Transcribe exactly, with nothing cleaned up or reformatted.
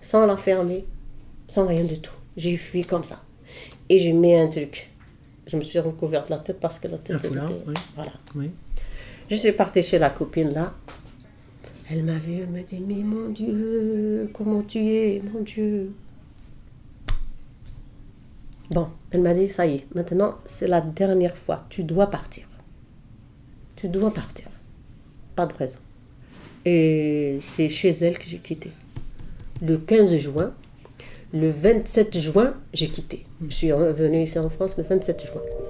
sans la fermer, sans rien du tout. J'ai fui comme ça. Et j'ai mis un truc. Je me suis recouverte la tête parce que la tête Un foulard, était... oui. Voilà. Oui. Je suis partie chez la copine là. Elle m'a vue, elle me dit, mais mon Dieu, comment tu es, mon Dieu. Bon, elle m'a dit, ça y est, maintenant c'est la dernière fois, tu dois partir. Tu dois partir. Pas de raison. Et c'est chez elle que j'ai quitté. Le quinze juin, le vingt-sept juin, j'ai quitté. Je suis revenue ici en France le vingt-sept juin.